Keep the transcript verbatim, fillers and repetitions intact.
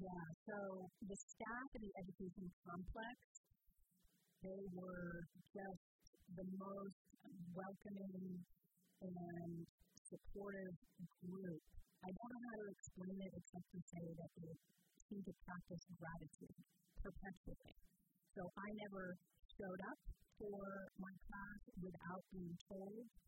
Yeah, so the staff at the education complex, they were just the most welcoming and supportive group. I don't know how to explain it except to say that they seem to practice gratitude perpetually. So I never showed up for my class without being told